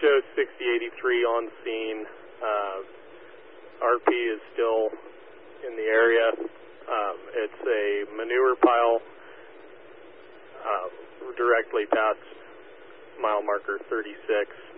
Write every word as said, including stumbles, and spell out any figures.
shows sixty eighty-three on scene. Uh, R P is still in the area. Um, it's a manure pile uh, directly past mile marker thirty-six.